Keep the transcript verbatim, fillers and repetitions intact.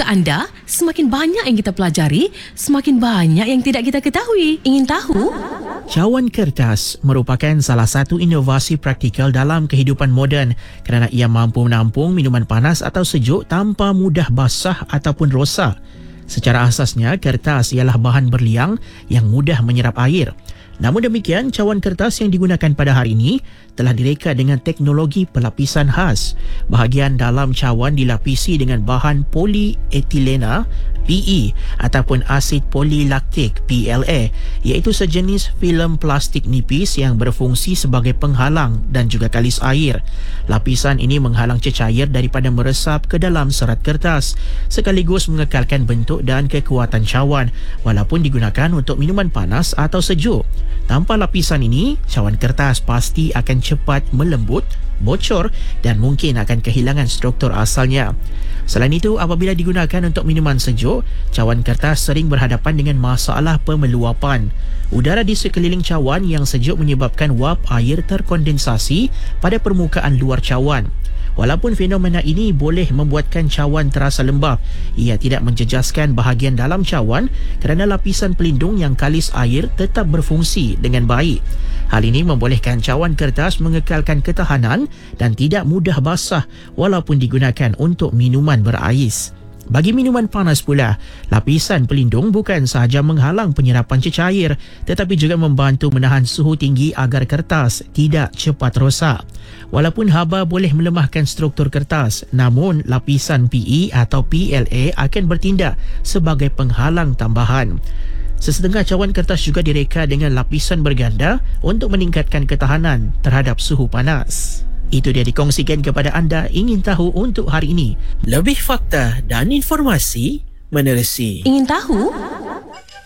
muka anda, semakin banyak yang kita pelajari, semakin banyak yang tidak kita ketahui. Ingin tahu? Cawan kertas merupakan salah satu inovasi praktikal dalam kehidupan moden kerana ia mampu menampung minuman panas atau sejuk tanpa mudah basah ataupun rosak. Secara asasnya, kertas ialah bahan berliang yang mudah menyerap air. Namun demikian, cawan kertas yang digunakan pada hari ini telah direka dengan teknologi pelapisan khas. Bahagian dalam cawan dilapisi dengan bahan polietilena P E ataupun asid polilaktik P L A, iaitu sejenis filem plastik nipis yang berfungsi sebagai penghalang dan juga kalis air. Lapisan ini menghalang cecair daripada meresap ke dalam serat kertas, sekaligus mengekalkan bentuk dan kekuatan cawan walaupun digunakan untuk minuman panas atau sejuk. Tanpa lapisan ini, cawan kertas pasti akan cepat melembut, bocor dan mungkin akan kehilangan struktur asalnya. Selain itu, apabila digunakan untuk minuman sejuk, cawan kertas sering berhadapan dengan masalah pemeluapan. Udara di sekeliling cawan yang sejuk menyebabkan wap air terkondensasi pada permukaan luar cawan. Walaupun fenomena ini boleh membuatkan cawan terasa lembab, ia tidak menjejaskan bahagian dalam cawan kerana lapisan pelindung yang kalis air tetap berfungsi dengan baik. Hal ini membolehkan cawan kertas mengekalkan ketahanan dan tidak mudah basah walaupun digunakan untuk minuman berais. Bagi minuman panas pula, lapisan pelindung bukan sahaja menghalang penyerapan cecair tetapi juga membantu menahan suhu tinggi agar kertas tidak cepat rosak. Walaupun haba boleh melemahkan struktur kertas, namun lapisan P E atau P L A akan bertindak sebagai penghalang tambahan. Sesetengah cawan kertas juga direka dengan lapisan berganda untuk meningkatkan ketahanan terhadap suhu panas. Itu dia dikongsikan kepada anda ingin tahu untuk hari ini. Lebih fakta dan informasi menerusi. Ingin tahu?